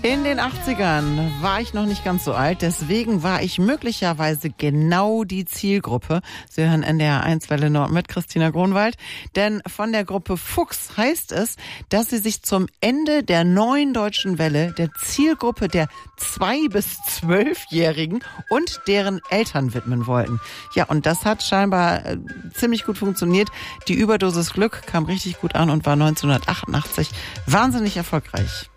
In den 80ern war ich noch nicht ganz so alt, deswegen war ich möglicherweise genau die Zielgruppe. Sie hören NDR 1 Welle Nord mit Christina Gronwald. Denn von der Gruppe Fuchs heißt es, dass sie sich zum Ende der neuen deutschen Welle der Zielgruppe der 2- bis 12-Jährigen und deren Eltern widmen wollten. Ja, und das hat scheinbar ziemlich gut funktioniert. Die Überdosis Glück kam richtig gut an und war 1988 wahnsinnig erfolgreich.